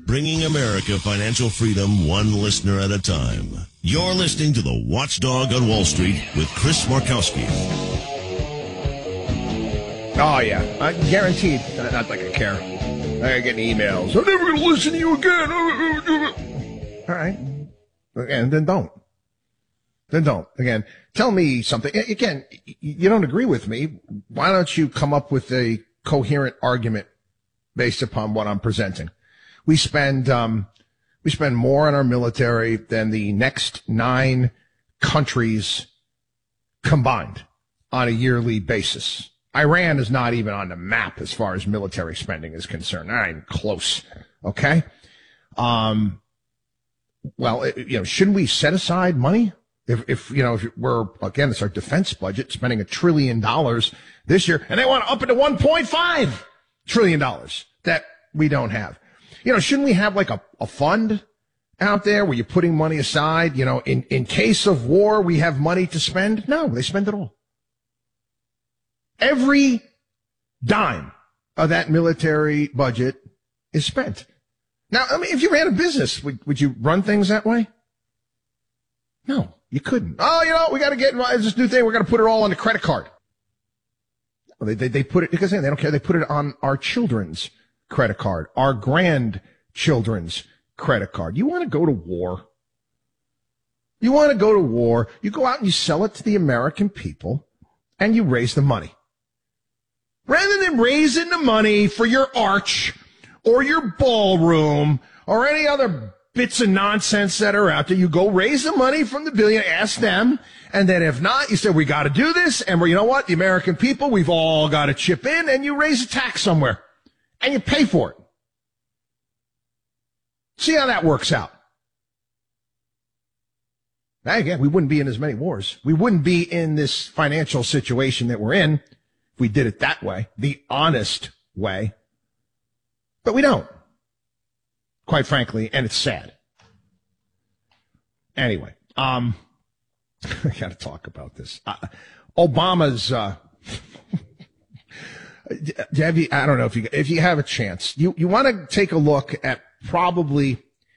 bringing America financial freedom one listener at a time. You're listening to The Watchdog on Wall Street with Chris Markowski. Oh, yeah. Guaranteed. Not like I care. I get emails. I'm never going to listen to you again. All right. And then don't. Again, tell me something. Again, you don't agree with me. Why don't you come up with a coherent argument based upon what I'm presenting? We spend more on our military than the next 9 countries combined on a yearly basis. Iran is not even on the map as far as military spending is concerned. Not even close. Okay. Well, shouldn't we set aside money? If we're, again, it's our defense budget, spending $1 trillion this year, and they want to up it to $1.5 trillion that we don't have. Shouldn't we have like a fund out there where you're putting money aside? In case of war, we have money to spend. No, they spend it all. Every dime of that military budget is spent. Now, if you ran a business, would you run things that way? No, you couldn't. Oh, we got to get this new thing. We're going to put it all on the credit card. They put it, because they don't care. They put it on our children's credit card, our grandchildren's credit card. You want to go to war? You go out and you sell it to the American people and you raise the money. Rather than raising the money for your arch or your ballroom or any other bits of nonsense that are out there, you go raise the money from the billionaire, ask them, and then if not, you say, we got to do this, and you know what, the American people, we've all got to chip in, and you raise a tax somewhere, and you pay for it. See how that works out. Now, again, we wouldn't be in as many wars. We wouldn't be in this financial situation that we're in if we did it that way, the honest way. But we don't, quite frankly, and it's sad. Anyway, I got to talk about this. Obama's, I don't know if you have a chance, you want to take a look at probably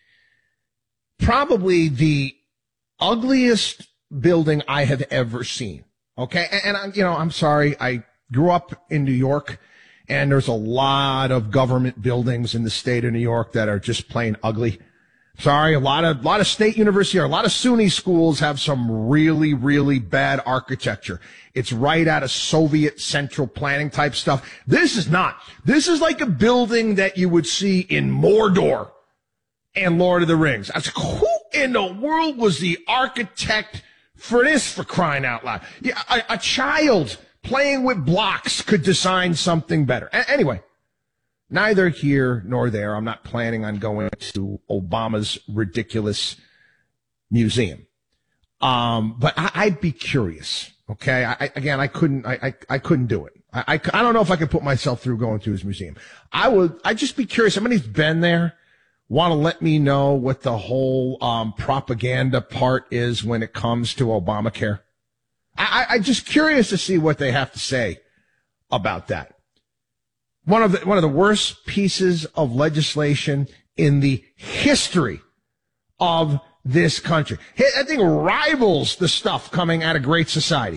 the ugliest building I have ever seen. Okay. And I'm sorry. I grew up in New York, and there's a lot of government buildings in the state of New York that are just plain ugly. Sorry, a lot of state university or a lot of SUNY schools have some really, really bad architecture. It's right out of Soviet central planning type stuff. This is not. This is like a building that you would see in Mordor and Lord of the Rings. I was like, who in the world was the architect for this, for crying out loud? Yeah, a child playing with blocks could design something better. Anyway, neither here nor there. I'm not planning on going to Obama's ridiculous museum. But I'd be curious. Okay. I couldn't do it. I don't know if I could put myself through going to his museum. I'd just be curious. Somebody's been there. Want to let me know what the whole, propaganda part is when it comes to Obamacare. I'm just curious to see what they have to say about that. One of the worst pieces of legislation in the history of this country. I think rivals the stuff coming out of Great Society.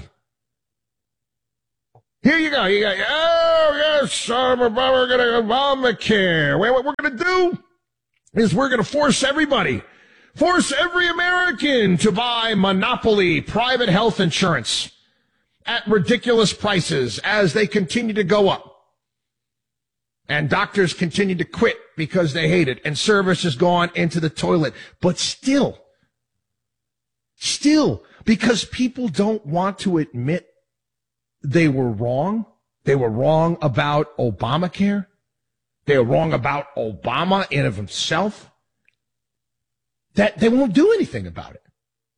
Here you go. Oh, yes, we're going to Obamacare. What we're going to do is we're going to force every American to buy monopoly private health insurance at ridiculous prices as they continue to go up. And doctors continue to quit because they hate it, and service has gone into the toilet. But still, because people don't want to admit they were wrong about Obamacare, they were wrong about Obama in of himself, that they won't do anything about it.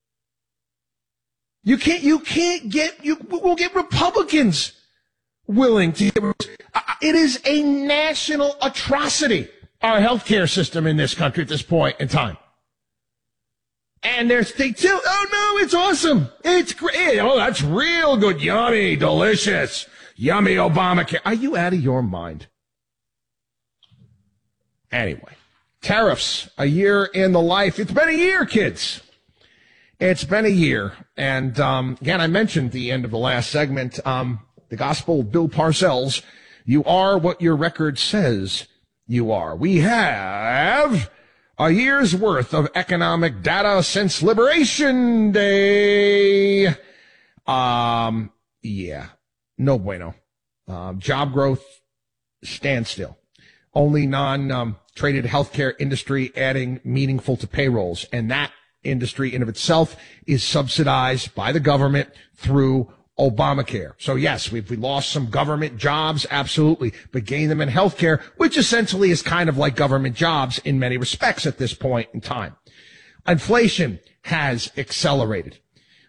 We'll get Republicans willing to. It is a national atrocity, our healthcare system in this country at this point in time. And they too, oh no, it's awesome. It's great. Oh, that's real good. Yummy, delicious, yummy Obamacare. Are you out of your mind? Anyway, Tariffs, a year in the life. It's been a year, kids. It's been a year. And again, I mentioned the end of the last segment, the gospel of Bill Parcells. You are what your record says you are. We have a year's worth of economic data since Liberation Day. Yeah, no bueno. Job growth, standstill. Only non-traded healthcare industry adding meaningful to payrolls. And that industry in of itself is subsidized by the government through Obamacare. So yes, we lost some government jobs, absolutely, but gained them in healthcare, which essentially is kind of like government jobs in many respects at this point in time. Inflation has accelerated.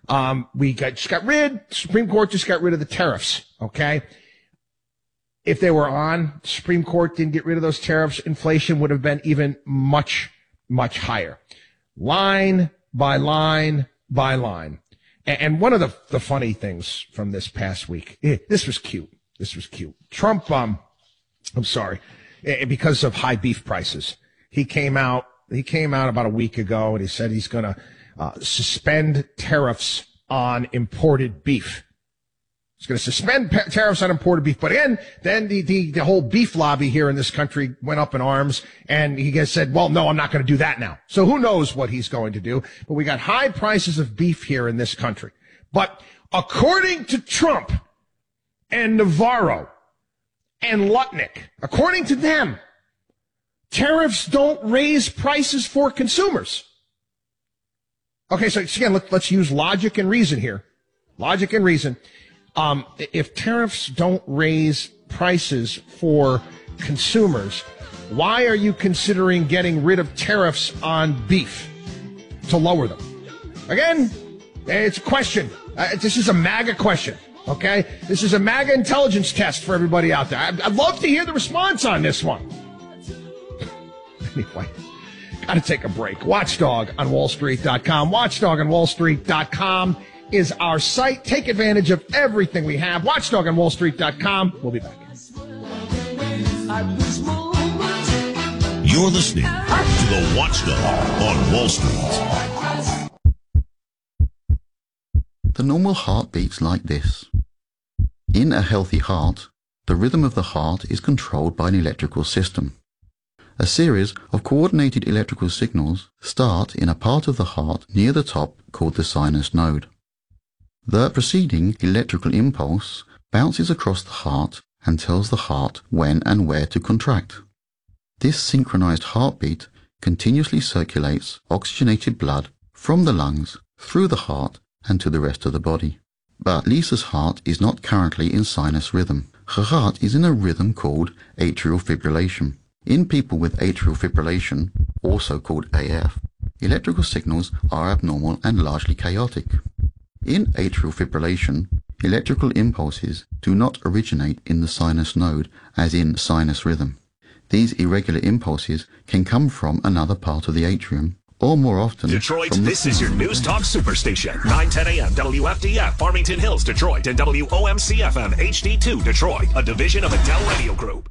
Supreme Court just got rid of the tariffs, okay? If they were on, Supreme Court didn't get rid of those tariffs, inflation would have been even much, much higher. Line by line by line. And one of the funny things from this past week, this was cute. Trump, because of high beef prices, he came out about a week ago and he said he's going to suspend tariffs on imported beef. He's going to suspend tariffs on imported beef. But again, then the whole beef lobby here in this country went up in arms, and he said, well, no, I'm not going to do that now. So who knows what he's going to do. But we got high prices of beef here in this country. But according to Trump and Navarro and Lutnick, according to them, tariffs don't raise prices for consumers. Okay, so again, let's use logic and reason here. Logic and reason. If tariffs don't raise prices for consumers, why are you considering getting rid of tariffs on beef to lower them? Again, it's a question. This is a MAGA question, okay? This is a MAGA intelligence test for everybody out there. I'd love to hear the response on this one. Anyway, got to take a break. Watchdog on WallStreet.com. Watchdog on WallStreet.com is our site. Take advantage of everything we have. Watchdog on WallStreet.com. We'll be back. You're listening to the Watchdog on Wall Street. The normal heart beats like this. In a healthy heart, the rhythm of the heart is controlled by an electrical system. A series of coordinated electrical signals start in a part of the heart near the top called the sinus node. The preceding electrical impulse bounces across the heart and tells the heart when and where to contract. This synchronized heartbeat continuously circulates oxygenated blood from the lungs through the heart and to the rest of the body. But Lisa's heart is not currently in sinus rhythm. Her heart is in a rhythm called atrial fibrillation. In people with atrial fibrillation, also called AF, electrical signals are abnormal and largely chaotic. In atrial fibrillation, electrical impulses do not originate in the sinus node as in sinus rhythm. These irregular impulses can come from another part of the atrium, or more often... Detroit, this is your News Talk Superstation. 9:10 a.m. WFDF, Farmington Hills, Detroit, and WOMC-FM HD2, Detroit, a division of Adele Radio Group.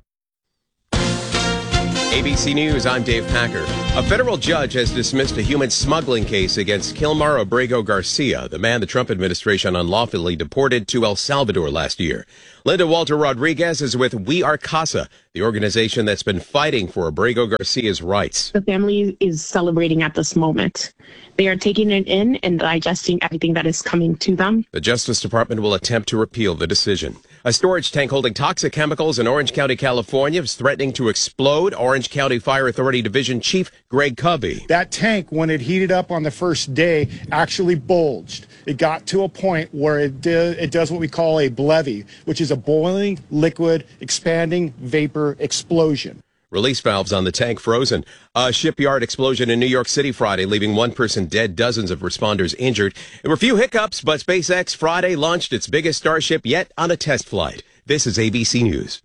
ABC News, I'm Dave Packer. A federal judge has dismissed a human smuggling case against Kilmar Abrego Garcia, the man the Trump administration unlawfully deported to El Salvador last year. Linda Walter Rodriguez is with We Are CASA, the organization that's been fighting for Abrego Garcia's rights. The family is celebrating at this moment. They are taking it in and digesting everything that is coming to them. The Justice Department will attempt to repeal the decision. A storage tank holding toxic chemicals in Orange County, California is threatening to explode. Orange County Fire Authority Division Chief Greg Covey. That tank, when it heated up on the first day, actually bulged. It got to a point where it does what we call a BLEVE, which is a boiling, liquid, expanding vapor explosion. Release valves on the tank frozen. A shipyard explosion in New York City Friday, leaving one person dead, dozens of responders injured. There were few hiccups, but SpaceX Friday launched its biggest Starship yet on a test flight. This is ABC News.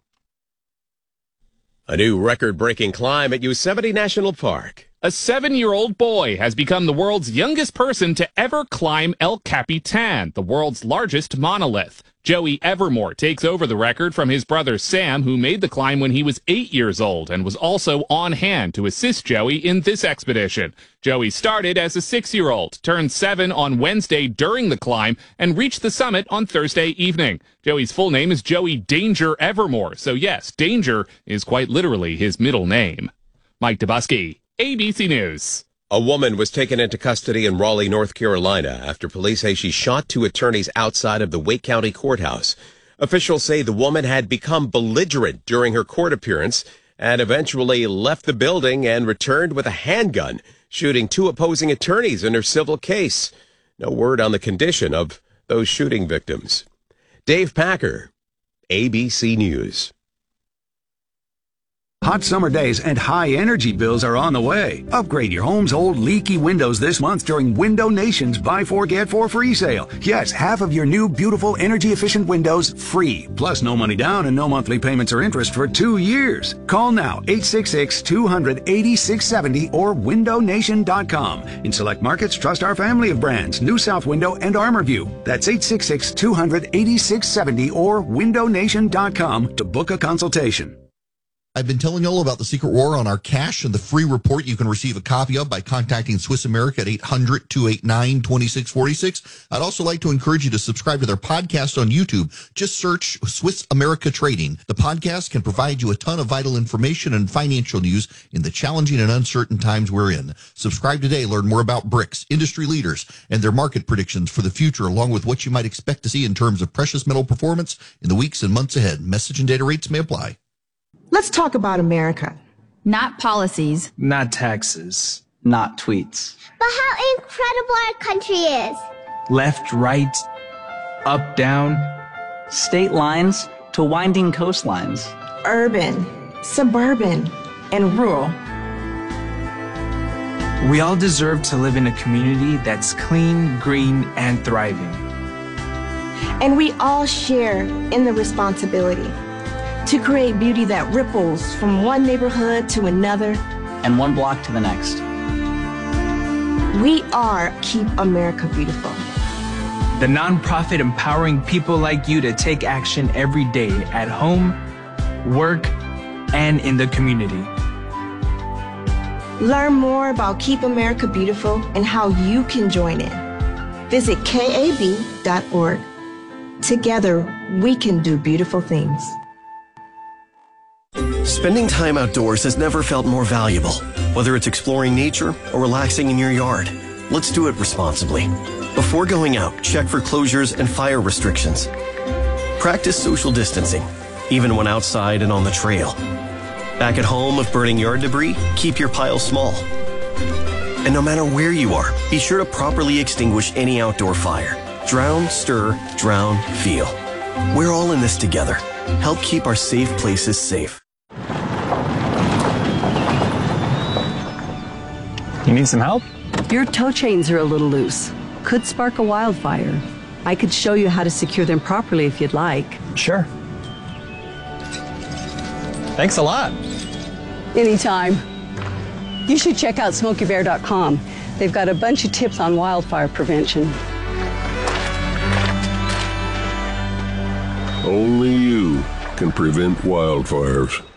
A new record-breaking climb at Yosemite National Park. A 7-year-old boy has become the world's youngest person to ever climb El Capitan, the world's largest monolith. Joey Evermore takes over the record from his brother Sam, who made the climb when he was 8 years old and was also on hand to assist Joey in this expedition. Joey started as a 6-year-old, turned 7 on Wednesday during the climb, and reached the summit on Thursday evening. Joey's full name is Joey Danger Evermore, so yes, Danger is quite literally his middle name. Mike Dubusky, ABC News. A woman was taken into custody in Raleigh, North Carolina, after police say she shot 2 attorneys outside of the Wake County Courthouse. Officials say the woman had become belligerent during her court appearance and eventually left the building and returned with a handgun, shooting 2 opposing attorneys in her civil case. No word on the condition of those shooting victims. Dave Packer, ABC News. Hot summer days and high energy bills are on the way. Upgrade your home's old leaky windows this month during Window Nation's Buy 4 Get 4 free sale. Yes, half of your new beautiful energy efficient windows free. Plus no money down and no monthly payments or interest for 2 years. Call now 866-200-8670 or windownation.com. In select markets, trust our family of brands, New South Window and ArmorView. That's 866-200-8670 or windownation.com to book a consultation. I've been telling you all about the Secret War on our cash and the free report you can receive a copy of by contacting Swiss America at 800-289-2646. I'd also like to encourage you to subscribe to their podcast on YouTube. Just search Swiss America Trading. The podcast can provide you a ton of vital information and financial news in the challenging and uncertain times we're in. Subscribe today. Learn more about BRICS, industry leaders, and their market predictions for the future, along with what you might expect to see in terms of precious metal performance in the weeks and months ahead. Message and data rates may apply. Let's talk about America. Not policies. Not taxes. Not tweets. But how incredible our country is. Left, right, up, down. State lines to winding coastlines. Urban, suburban, and rural. We all deserve to live in a community that's clean, green, and thriving. And we all share in the responsibility to create beauty that ripples from one neighborhood to another and one block to the next. We are Keep America Beautiful, the nonprofit empowering people like you to take action every day at home, work, and in the community. Learn more about Keep America Beautiful and how you can join in. Visit KAB.org. Together, we can do beautiful things. Spending time outdoors has never felt more valuable. Whether it's exploring nature or relaxing in your yard, let's do it responsibly. Before going out, check for closures and fire restrictions. Practice social distancing, even when outside and on the trail. Back at home, if burning yard debris, keep your pile small. And no matter where you are, be sure to properly extinguish any outdoor fire. Drown, stir, drown, feel. We're all in this together. Help keep our safe places safe. You need some help? Your tow chains are a little loose. Could spark a wildfire. I could show you how to secure them properly if you'd like. Sure. Thanks a lot. Anytime. You should check out SmokeyBear.com. They've got a bunch of tips on wildfire prevention. Only you can prevent wildfires.